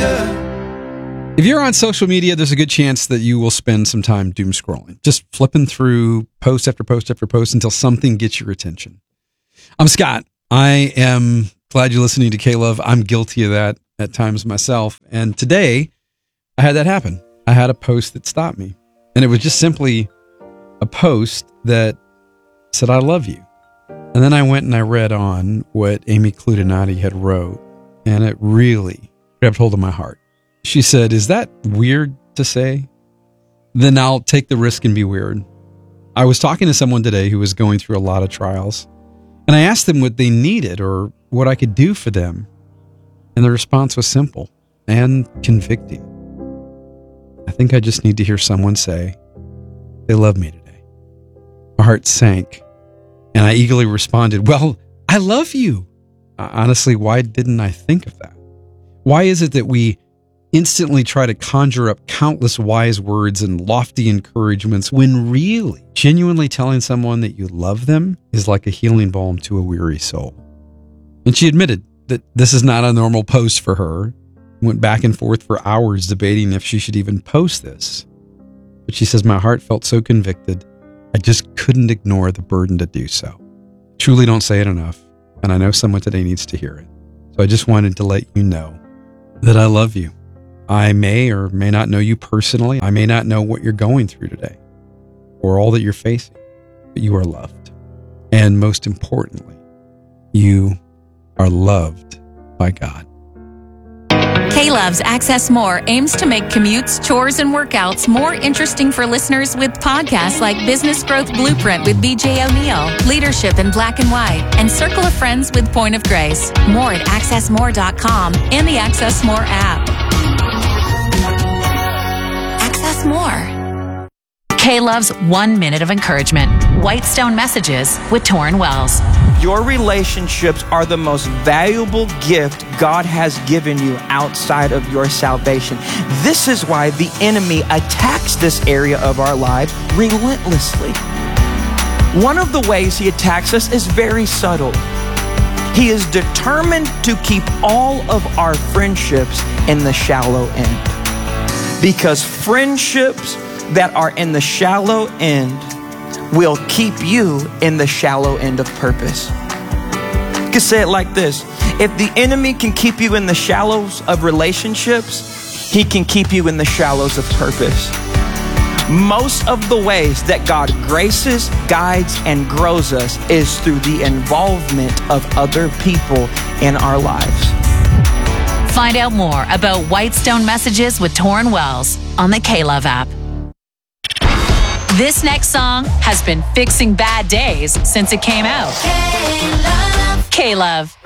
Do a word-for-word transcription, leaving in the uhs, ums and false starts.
media. If you're on social media, there's a good chance that you will spend some time doom scrolling, just flipping through post after post after post until something gets your attention. I'm Scott. I am glad you're listening to K-Love. I'm guilty of that at times myself. And today, I had that happen. I had a post that stopped me. And it was just simply a post that said, I love you. And then I went and I read on what Amy Cludinati had wrote, and it really grabbed hold of my heart. She said, is that weird to say? Then I'll take the risk and be weird. I was talking to someone today who was going through a lot of trials, and I asked them what they needed or what I could do for them. And the response was simple and convicting. I think I just need to hear someone say, they love me today. My heart sank, and I eagerly responded, well, I love you. Honestly, why didn't I think of that? Why is it that we instantly try to conjure up countless wise words and lofty encouragements when really, genuinely telling someone that you love them is like a healing balm to a weary soul? And she admitted that this is not a normal post for her. Went back and forth for hours debating if she should even post this. But she says, my heart felt so convicted, I just couldn't ignore the burden to do so. Truly don't say it enough, and I know someone today needs to hear it. So I just wanted to let you know that I love you. I may or may not know you personally. I may not know what you're going through today or all that you're facing, but you are loved. And most importantly, you are loved by God. K-Love's Access More aims to make commutes, chores, and workouts more interesting for listeners with podcasts like Business Growth Blueprint with B J O'Neill, Leadership in Black and White, and Circle of Friends with Point of Grace. More at access more dot com and the Access More app. Access More. K-Love's One Minute of Encouragement. Whitestone Messages with Torrin Wells. Your relationships are the most valuable gift God has given you outside of your salvation. This is why the enemy attacks this area of our lives relentlessly. One of the ways he attacks us is very subtle. He is determined to keep all of our friendships in the shallow end. Because friendships that are in the shallow end will keep you in the shallow end of purpose. You can say it like this. If the enemy can keep you in the shallows of relationships, he can keep you in the shallows of purpose. Most of the ways that God graces, guides, and grows us is through the involvement of other people in our lives. Find out more about Whitestone Messages with Torrin Wells on the K-Love app. This next song has been fixing bad days since it came out. K-Love. K-Love.